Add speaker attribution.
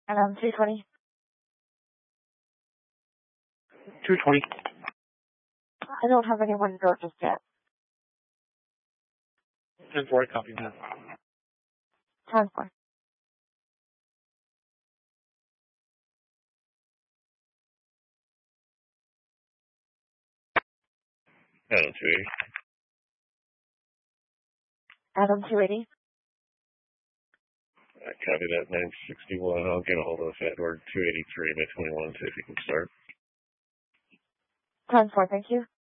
Speaker 1: Adam 220.
Speaker 2: 220.
Speaker 1: I don't have anyone to just yet.
Speaker 2: 10-4, copy that.
Speaker 1: 10-4.
Speaker 3: Adam 280.
Speaker 1: Adam 280.
Speaker 3: Copy that, 961. I'll get a hold of Edward 283 by 21 to see if he can start.
Speaker 1: 10-4, thank you.